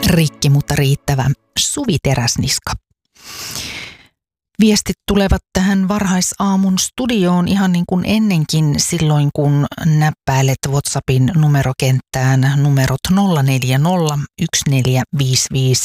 rikki, mutta riittävä Suvi Teräsniska. Viestit tulevat tähän varhaisaamun studioon ihan niin kuin ennenkin silloin, kun näppäilet WhatsAppin numerokenttään numerot 040 1455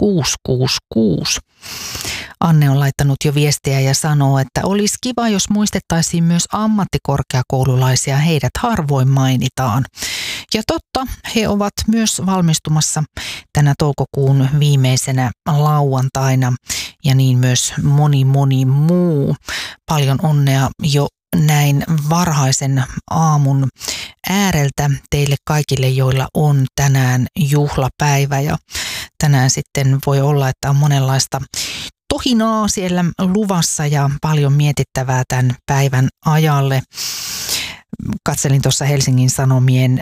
666. Anne on laittanut jo viestiä ja sanoo, että olisi kiva, jos muistettaisiin myös ammattikorkeakoululaisia, heidät harvoin mainitaan. Ja totta, he ovat myös valmistumassa tänä toukokuun viimeisenä lauantaina ja niin myös moni muu. Paljon onnea jo näin varhaisen aamun ääreltä teille kaikille, joilla on tänään juhlapäivä ja tänään sitten voi olla, että on monenlaista tohinaa siellä luvassa ja paljon mietittävää tämän päivän ajalle. Katselin tuossa Helsingin Sanomien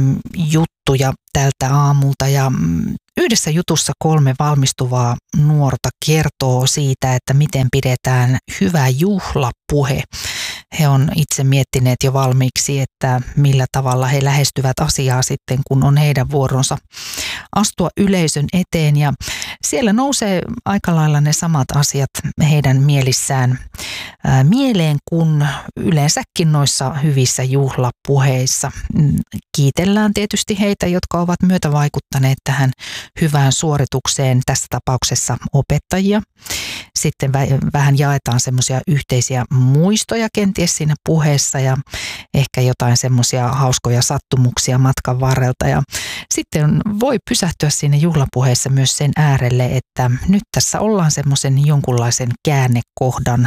juttuja tältä aamulta ja yhdessä jutussa 3 valmistuvaa nuorta kertoo siitä, että miten pidetään hyvä juhlapuhe. He on itse miettineet jo valmiiksi, että millä tavalla he lähestyvät asiaa sitten, kun on heidän vuoronsa astua yleisön eteen. Ja siellä nousee aika lailla ne samat asiat heidän mielissään mieleen kuin yleensäkin noissa hyvissä juhlapuheissa. Kiitellään tietysti heitä, jotka ovat myötävaikuttaneet tähän hyvään suoritukseen, tässä tapauksessa opettajia. Sitten vähän jaetaan semmoisia yhteisiä muistoja kenties siinä puheessa ja ehkä jotain semmoisia hauskoja sattumuksia matkan varrelta. Ja sitten voi pysähtyä siinä juhlapuheessa myös sen äärelle, että nyt tässä ollaan semmoisen jonkunlaisen käännekohdan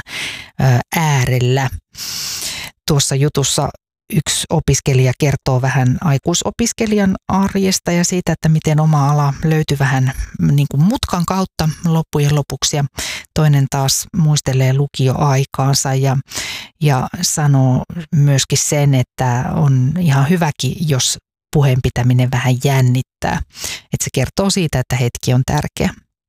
äärellä. Tuossa jutussa yksi opiskelija kertoo vähän aikuisopiskelijan arjesta ja siitä, että miten oma ala löytyi vähän niin kuin mutkan kautta loppujen lopuksi. Ja toinen taas muistelee lukioaikaansa ja sanoo myöskin sen, että on ihan hyväkin, jos puheen pitäminen vähän jännittää. Että se kertoo siitä, että hetki on tärkeä.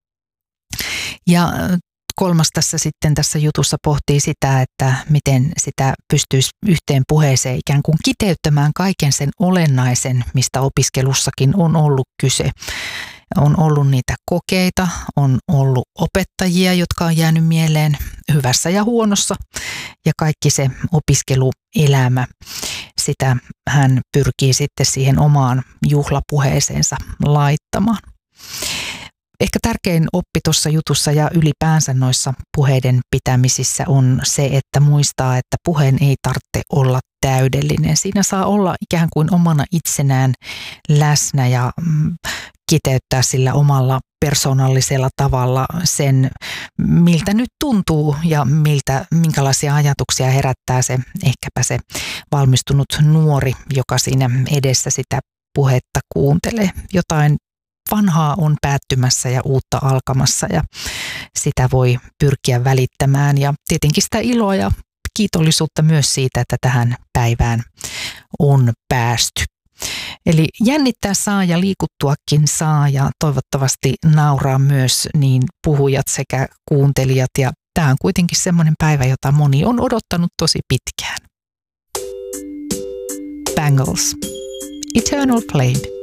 Ja kolmas tässä jutussa pohtii sitä, että miten sitä pystyisi yhteen puheeseen ikään kuin kiteyttämään kaiken sen olennaisen, mistä opiskelussakin on ollut kyse. On ollut niitä kokeita, on ollut opettajia, jotka on jäänyt mieleen hyvässä ja huonossa ja kaikki se opiskeluelämä. Sitä hän pyrkii sitten siihen omaan juhlapuheeseensa laittamaan. Ehkä tärkein oppi tuossa jutussa ja ylipäänsä noissa puheiden pitämisissä on se, että muistaa, että puheen ei tarvitse olla täydellinen. Siinä saa olla ikään kuin omana itsenään läsnä ja kiteyttää sillä omalla persoonallisella tavalla sen, miltä nyt tuntuu ja minkälaisia ajatuksia herättää ehkäpä se valmistunut nuori, joka siinä edessä sitä puhetta kuuntelee. Jotain vanhaa on päättymässä ja uutta alkamassa ja sitä voi pyrkiä välittämään ja tietenkin sitä iloa ja kiitollisuutta myös siitä, että tähän päivään on päästy. Eli jännittää saa ja liikuttuakin saa ja toivottavasti nauraa myös niin puhujat sekä kuuntelijat ja tämä on kuitenkin semmoinen päivä, jota moni on odottanut tosi pitkään. Bangles, Eternal Flame.